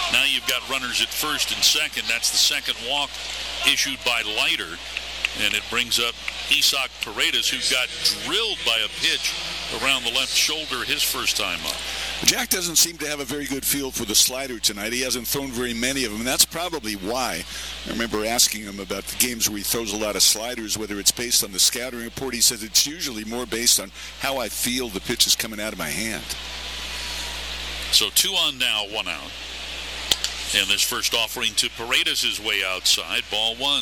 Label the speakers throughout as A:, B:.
A: Now you've got runners at first and second. That's the second walk issued by Leiter. And it brings up Isaac Paredes, who got drilled by a pitch around the left shoulder his first time up.
B: Jack doesn't seem to have a very good feel for the slider tonight. He hasn't thrown very many of them, and that's probably why. I remember asking him about the games where he throws a lot of sliders, whether it's based on the scouting report. He says it's usually more based on how I feel the pitch is coming out of my hand.
A: So 2 on now, 1 out. And this first offering to Paredes is way outside, ball 1.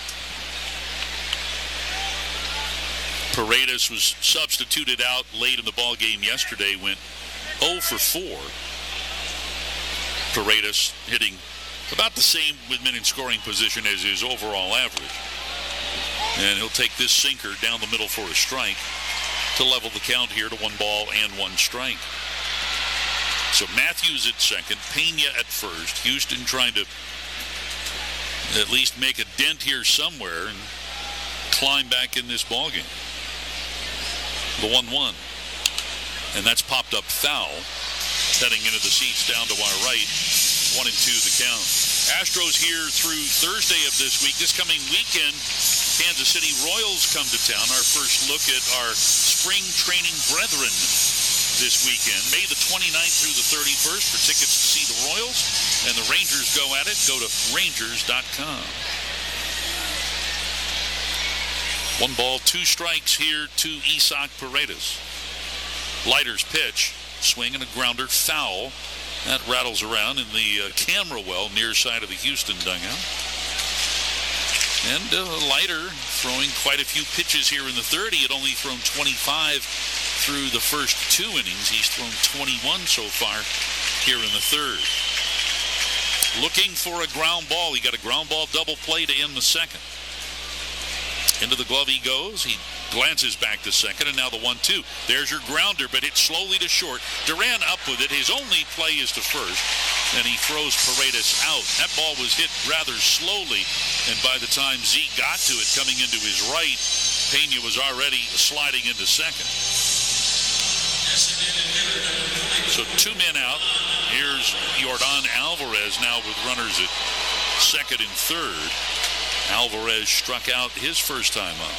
A: Paredes was substituted out late in the ball game yesterday, went 0 for 4. Paredes hitting about the same with men in scoring position as his overall average. And he'll take this sinker down the middle for a strike to level the count here to 1 ball and 1 strike. So Matthews at second, Pena at first. Houston trying to at least make a dent here somewhere and climb back in this ballgame. The 1-1. And that's popped up foul. Heading into the seats down to our right. 1-2 the count. Astros here through Thursday of this week. This coming weekend, Kansas City Royals come to town. Our first look at our spring training brethren this weekend. May the 29th through the 31st for tickets to see the Royals. And the Rangers go at it. Go to Rangers.com. 1 ball, 2 strikes here to Isaac Paredes. Leiter's pitch, swing and a grounder, foul. That rattles around in the camera well near side of the Houston dugout. And Leiter throwing quite a few pitches here in the third. He had only thrown 25 through the first 2 innings. He's thrown 21 so far here in the third. Looking for a ground ball. He got a ground ball double play to end the second. Into the glove he goes. He glances back to second, and now the 1-2. There's your grounder, but it's slowly to short. Duran up with it. His only play is to first, and he throws Paredes out. That ball was hit rather slowly, and by the time Zeke got to it, coming into his right, Pena was already sliding into second. So 2 men out. Here's Yordan Alvarez now with runners at second and third. Alvarez struck out his first time up.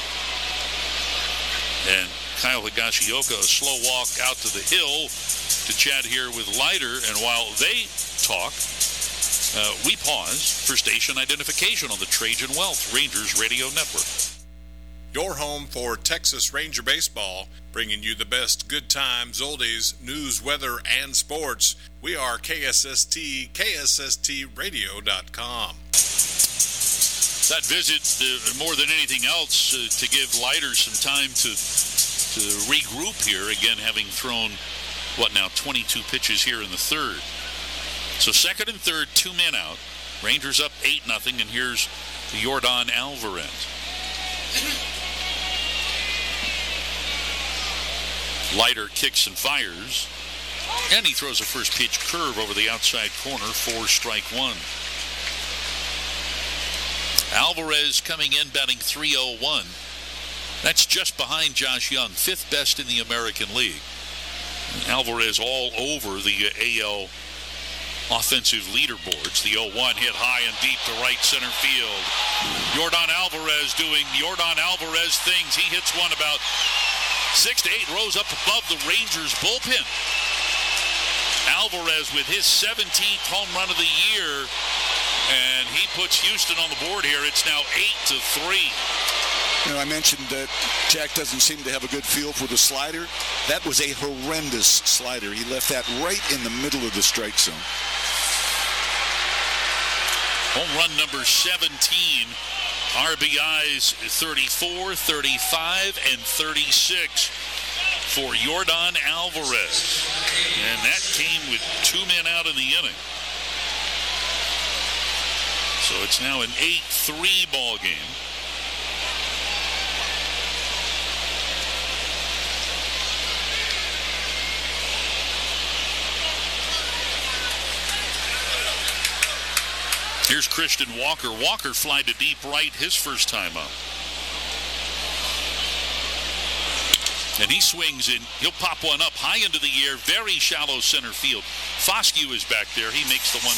A: And Kyle Higashioka, a slow walk out to the hill to chat here with Leiter. And while they talk, we pause for station identification on the Trajan Wealth Rangers Radio Network.
C: Your home for Texas Ranger baseball, bringing you the best good times, oldies, news, weather, and sports. We are KSST, KSSTradio.com.
A: That visit, more than anything else, to give Leiter some time to regroup here, again having thrown, 22 pitches here in the third. So second and third, 2 men out. Rangers up 8-0, and here's Yordan Alvarez. Leiter kicks and fires, and he throws a first pitch curve over the outside corner for strike 1. Alvarez coming in batting .301. That's just behind Josh Young, 5th best in the American League. Alvarez all over the AL offensive leaderboards. The 0-1 hit high and deep to right center field. Yordan Alvarez doing Yordan Alvarez things. He hits one about 6 to 8 rows up above the Rangers bullpen. Alvarez with his 17th home run of the year. And he puts Houston on the board here. It's now 8-3.
B: You know, I mentioned that Jack doesn't seem to have a good feel for the slider. That was a horrendous slider. He left that right in the middle of the strike zone.
A: Home run number 17. RBIs 34, 35, and 36 for Yordan Alvarez. And that came with 2 men out in the inning. So it's now an 8-3 ball game. Here's Christian Walker. Walker fly to deep right his first time up. And he swings in. He'll pop one up high into the air, very shallow center field. Foscue is back there. He makes the one